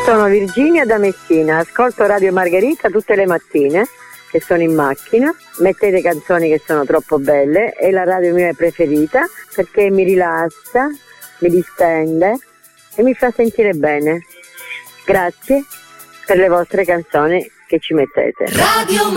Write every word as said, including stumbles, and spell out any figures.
Sono Virginia da Messina, ascolto Radio Margherita tutte le mattine che sono in macchina, mettete canzoni che sono troppo belle, è la radio mia preferita perché mi rilassa, mi distende e mi fa sentire bene. Grazie per le vostre canzoni che ci mettete. Radio